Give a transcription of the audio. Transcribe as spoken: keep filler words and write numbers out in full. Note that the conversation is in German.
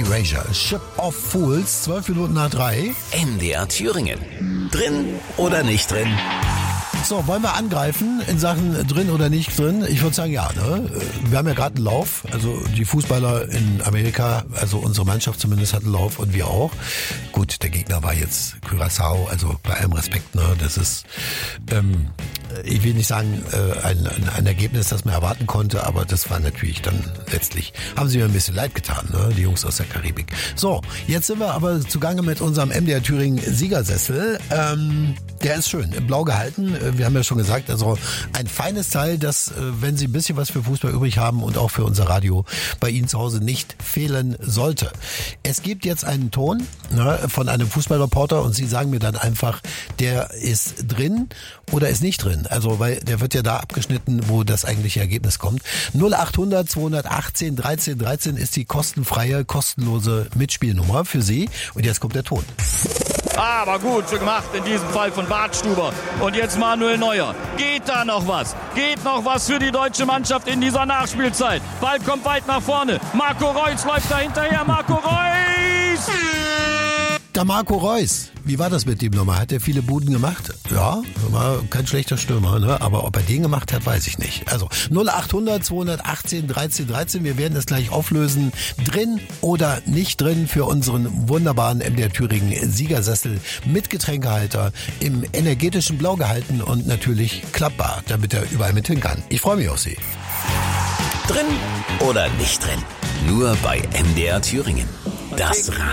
Erasure, Ship of Fools, zwölf Minuten nach drei. M D R Thüringen. Drin oder nicht drin? So, wollen wir angreifen in Sachen drin oder nicht drin? Ich würde sagen, ja. Ne? Wir haben ja gerade einen Lauf. Also die Fußballer in Amerika, also unsere Mannschaft zumindest hat einen Lauf und wir auch. Gut, der Gegner war jetzt Curaçao, also bei allem Respekt. Ne? Das ist, ähm, ich will nicht sagen, äh, ein, ein, ein Ergebnis, das man erwarten konnte, aber das war natürlich dann letztlich, haben sie mir ein bisschen leid getan, ne? Die Jungs aus der Karibik. So, jetzt sind wir aber zugange mit unserem M D R Thüringen Siegersessel. Ähm, der ist schön, in blau gehalten. Wir haben ja schon gesagt, also ein feines Teil, das, wenn Sie ein bisschen was für Fußball übrig haben und auch für unser Radio, bei Ihnen zu Hause nicht fehlen sollte. Es gibt jetzt einen Ton, ne, von einem Fußballreporter und Sie sagen mir dann einfach, der ist drin oder ist nicht drin. Also, weil der wird ja da abgeschnitten, wo das eigentliche Ergebnis kommt. null acht hundert zweihundertachtzehn dreizehn dreizehn ist die kostenfreie, kostenlose Mitspielnummer für Sie. Und jetzt kommt der Ton. Aber gut gemacht in diesem Fall von Bartstuber. Und jetzt Manuel Neuer. Geht da noch was? Geht noch was für die deutsche Mannschaft in dieser Nachspielzeit? Ball kommt weit nach vorne. Marco Reus läuft da hinterher. Marco Reus! Der Marco Reus, wie war das mit dem nochmal? Hat er viele Buden gemacht? Ja, war kein schlechter Stürmer, ne? Aber ob er den gemacht hat, weiß ich nicht. Also null acht hundert zweihundertachtzehn dreizehn dreizehn, wir werden das gleich auflösen. Drin oder nicht drin für unseren wunderbaren M D R Thüringen Siegersessel mit Getränkehalter im energetischen Blau gehalten und natürlich klappbar, damit er überall mit hin kann. Ich freue mich auf Sie. Drin oder nicht drin? Nur bei M D R Thüringen. Das